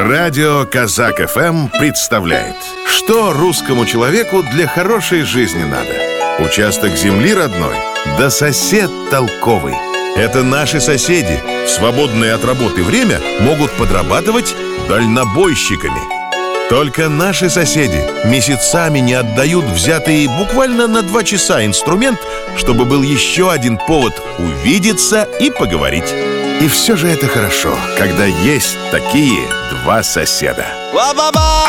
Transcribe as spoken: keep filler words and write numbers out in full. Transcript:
Радио Казак эф эм представляет: что русскому человеку для хорошей жизни надо? Участок земли родной, да сосед толковый. Это наши соседи в свободное от работы время могут подрабатывать дальнобойщиками. Только наши соседи месяцами не отдают взятый буквально на два часа инструмент, чтобы был еще один повод увидеться и поговорить. И все же это хорошо, когда есть такие два соседа.